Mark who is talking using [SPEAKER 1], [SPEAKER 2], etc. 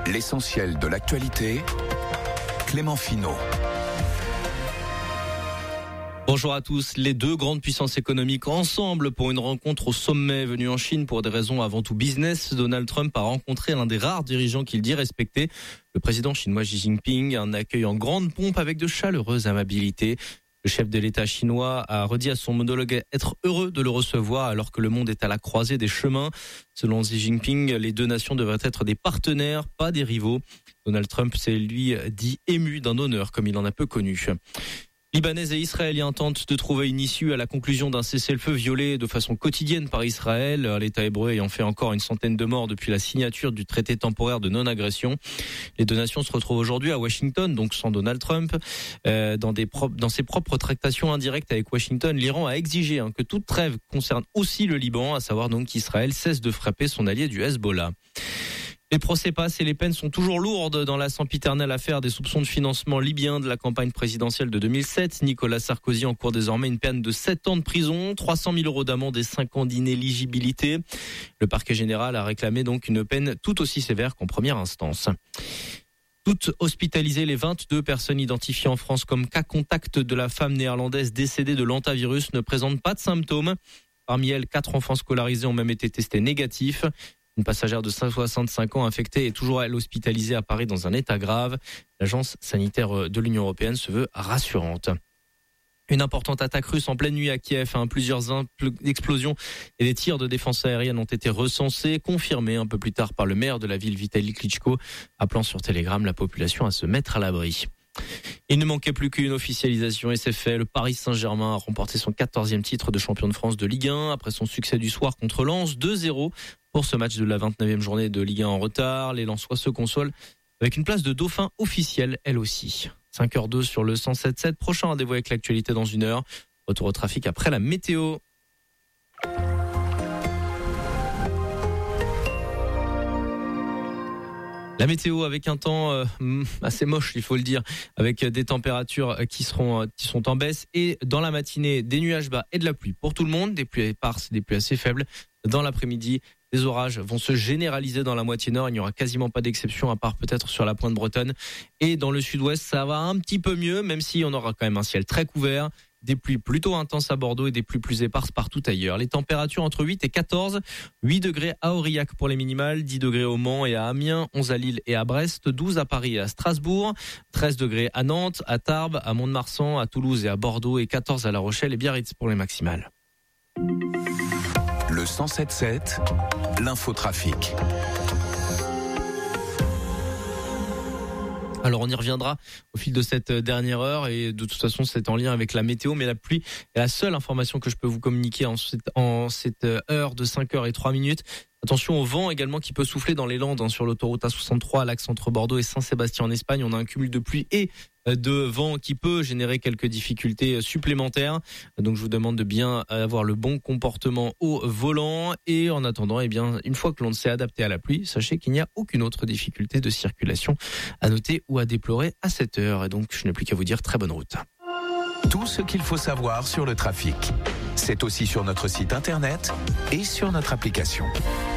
[SPEAKER 1] L'essentiel de l'actualité, Clément Finot.
[SPEAKER 2] Bonjour à tous. Les deux grandes puissances économiques ensemble pour une rencontre au sommet venue en Chine pour des raisons avant tout business. Donald Trump a rencontré l'un des rares dirigeants qu'il dit respecter, le président chinois Xi Jinping. Un accueil en grande pompe avec de chaleureuses amabilités. Le chef de l'État chinois a redit à son homologue être heureux de le recevoir alors que le monde est à la croisée des chemins. Selon Xi Jinping, les deux nations devraient être des partenaires, pas des rivaux. Donald Trump s'est lui dit ému d'un honneur comme il en a peu connu. Libanais et Israéliens tentent de trouver une issue à la conclusion d'un cessez-le-feu violé de façon quotidienne par Israël, l'État hébreu ayant fait encore une centaine de morts depuis la signature du traité temporaire de non-agression. Les deux nations se retrouvent aujourd'hui à Washington, donc sans Donald Trump. Dans ses propres tractations indirectes avec Washington, l'Iran a exigé que toute trêve concerne aussi le Liban, à savoir donc qu'Israël cesse de frapper son allié du Hezbollah. Les procès passent et les peines sont toujours lourdes dans la sempiternelle affaire des soupçons de financement libyen de la campagne présidentielle de 2007. Nicolas Sarkozy encourt désormais une peine de 7 ans de prison, 300 000 € d'amende et 5 ans d'inéligibilité. Le parquet général a réclamé donc une peine tout aussi sévère qu'en première instance. Toutes hospitalisées, les 22 personnes identifiées en France comme cas contact de la femme néerlandaise décédée de l'hantavirus ne présentent pas de symptômes. Parmi elles, 4 enfants scolarisés ont même été testés négatifs. Une passagère de 65 ans infectée est toujours elle hospitalisée à Paris dans un état grave. L'agence sanitaire de l'Union européenne se veut rassurante. Une importante attaque russe en pleine nuit à Kiev. Plusieurs explosions et des tirs de défense aérienne ont été recensés, confirmés un peu plus tard par le maire de la ville Vitaly Klitschko, appelant sur Telegram la population à se mettre à l'abri. Il ne manquait plus qu'une officialisation et c'est fait. Le Paris Saint-Germain a remporté son 14e titre de champion de France de Ligue 1 après son succès du soir contre Lens, 2-0 pour ce match de la 29e journée de Ligue 1 en retard. Les Lensois se consolent avec une place de dauphin officielle, elle aussi. 5h02 sur le 107.7. Prochain rendez-vous avec l'actualité dans une heure. Retour au trafic après la météo. La météo avec un temps assez moche, il faut le dire, avec des températures qui sont en baisse et dans la matinée des nuages bas et de la pluie pour tout le monde, des pluies éparses, des pluies assez faibles. Dans l'après-midi, les orages vont se généraliser dans la moitié nord, il n'y aura quasiment pas d'exception à part peut-être sur la pointe bretonne et dans le sud-ouest, ça va un petit peu mieux même si on aura quand même un ciel très couvert. Des pluies plutôt intenses à Bordeaux et des pluies plus éparses partout ailleurs. Les températures entre 8 et 14, 8 degrés à Aurillac pour les minimales, 10 degrés au Mans et à Amiens, 11 à Lille et à Brest, 12 à Paris et à Strasbourg, 13 degrés à Nantes, à Tarbes, à Mont-de-Marsan, à Toulouse et à Bordeaux et 14 à La Rochelle et Biarritz pour les maximales.
[SPEAKER 1] Le 107.7, l'infotrafic.
[SPEAKER 2] Alors on y reviendra au fil de cette dernière heure et de toute façon c'est en lien avec la météo, mais la pluie est la seule information que je peux vous communiquer en cette heure de 5h03. Attention au vent également qui peut souffler dans les Landes sur l'autoroute A63 à l'axe entre Bordeaux et Saint-Sébastien en Espagne. On a un cumul de pluie et de vent qui peut générer quelques difficultés supplémentaires. Donc je vous demande de bien avoir le bon comportement au volant et en attendant, une fois que l'on s'est adapté à la pluie, sachez qu'il n'y a aucune autre difficulté de circulation à noter ou à déplorer à cette heure. Et donc je n'ai plus qu'à vous dire très bonne route.
[SPEAKER 1] Tout ce qu'il faut savoir sur le trafic, c'est aussi sur notre site internet et sur notre application.